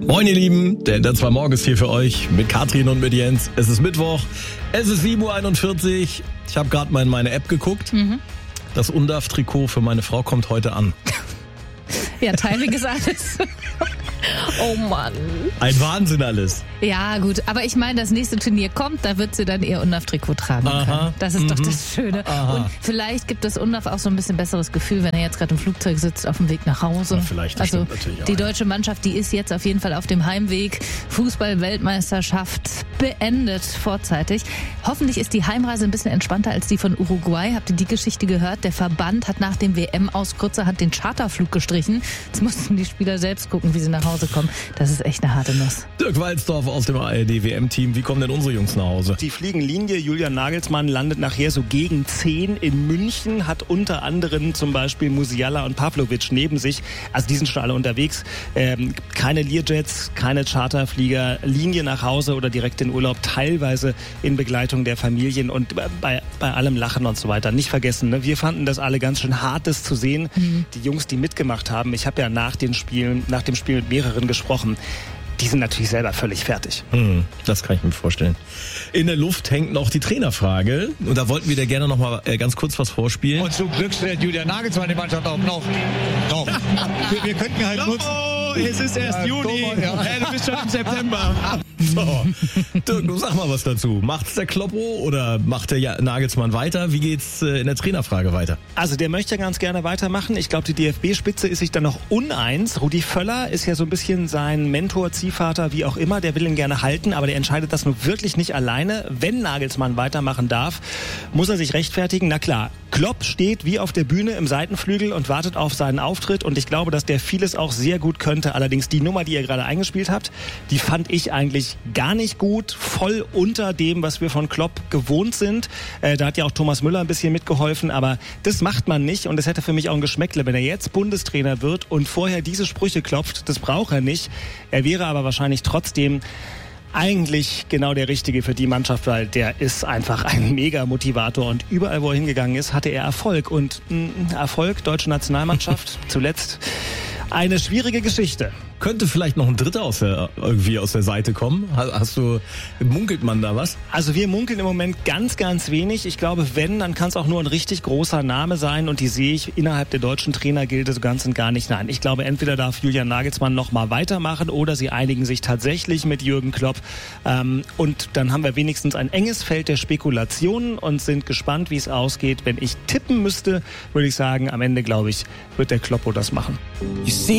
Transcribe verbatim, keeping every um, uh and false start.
Moin ihr Lieben, der Ender zwei Morgen ist hier für euch mit Katrin und mit Jens. Es ist Mittwoch, es ist sieben Uhr einundvierzig. Ich habe gerade mal in meine App geguckt. Mhm. Das U N D A F-Trikot für meine Frau kommt heute an. Ja, Timing ist alles. Oh Mann. Ein Wahnsinn alles. Ja gut, aber ich meine, das nächste Turnier kommt, da wird sie dann ihr U N D A F-Trikot tragen Aha. können. Das ist mhm. doch das Schöne. Aha. Und vielleicht gibt das U N D A F auch so ein bisschen besseres Gefühl, wenn er jetzt gerade im Flugzeug sitzt auf dem Weg nach Hause. Ja, vielleicht, also natürlich auch, die ja. deutsche Mannschaft, die ist jetzt auf jeden Fall auf dem Heimweg. Fußball-Weltmeisterschaft beendet vorzeitig. Hoffentlich ist die Heimreise ein bisschen entspannter als die von Uruguay. Habt ihr die Geschichte gehört? Der Verband hat nach dem W M-Aus kurzerhand den Charterflug gestrichen. Jetzt mussten die Spieler selbst gucken, wie sie nach Hause kommen. Das ist echt eine harte Nuss. Dirk Walzdorf aus dem A R D W M-Team. Wie kommen denn unsere Jungs nach Hause? Die fliegen Linie. Julian Nagelsmann landet nachher so gegen zehn in München, hat unter anderem zum Beispiel Musiala und Pavlovic neben sich. Also die sind schon alle unterwegs. Ähm, keine Learjets, keine Charterflieger, Linie nach Hause oder direkt in Urlaub, teilweise in Begleitung der Familien und bei, bei allem Lachen und so weiter. Nicht vergessen, ne? Wir fanden das alle ganz schön hart, das zu sehen. Mhm. Die Jungs, die mitgemacht haben, ich habe ja nach den Spielen, nach dem Spiel mit mehreren gesprochen, die sind natürlich selber völlig fertig. Hm, das kann ich mir vorstellen. In der Luft hängt noch die Trainerfrage. Und da wollten wir dir gerne noch mal äh, ganz kurz was vorspielen. Und zum Glück stellt Julian Nagelsmann die Mannschaft auch noch. noch. Wir, wir könnten halt nutzen. Oh, es ist erst Ja, Juni. ja. Äh, du bist schon im September. So. Dirk, du sag mal was dazu. Macht's der Kloppo oder macht der Nagelsmann weiter? Wie geht's äh, in der Trainerfrage weiter? Also der möchte ganz gerne weitermachen. Ich glaube, die D F B-Spitze ist sich dann noch uneins. Rudi Völler ist ja so ein bisschen sein Mentor, Ziehvater, wie auch immer. Der will ihn gerne halten, aber der entscheidet das nur wirklich nicht alleine. Wenn Nagelsmann weitermachen darf, muss er sich rechtfertigen. Na klar, Klopp steht wie auf der Bühne im Seitenflügel und wartet auf seinen Auftritt. Und ich glaube, dass der vieles auch sehr gut könnte. Allerdings die Nummer, die ihr gerade eingespielt habt, die fand ich eigentlich gar nicht gut. Voll unter dem, was wir von Klopp gewohnt sind. Äh, da hat ja auch Thomas Müller ein bisschen mitgeholfen. Aber das macht man nicht. Und es hätte für mich auch ein Geschmäckle, wenn er jetzt Bundestrainer wird und vorher diese Sprüche klopft. Das braucht er nicht. Er wäre aber wahrscheinlich trotzdem eigentlich genau der Richtige für die Mannschaft, weil der ist einfach ein Mega-Motivator und überall, wo er hingegangen ist, hatte er Erfolg. Und mh, Erfolg, deutsche Nationalmannschaft, zuletzt eine schwierige Geschichte. Könnte vielleicht noch ein Dritter aus der, irgendwie aus der Seite kommen? Hast du, munkelt man da was? Also wir munkeln im Moment ganz, ganz wenig. Ich glaube, wenn, dann kann es auch nur ein richtig großer Name sein und die sehe ich innerhalb der deutschen Trainergilde so ganz und gar nicht. Nein, ich glaube, entweder darf Julian Nagelsmann noch mal weitermachen oder sie einigen sich tatsächlich mit Jürgen Klopp. Ähm, und dann haben wir wenigstens ein enges Feld der Spekulationen und sind gespannt, wie es ausgeht. Wenn ich tippen müsste, würde ich sagen, am Ende, glaube ich, wird der Kloppo das machen.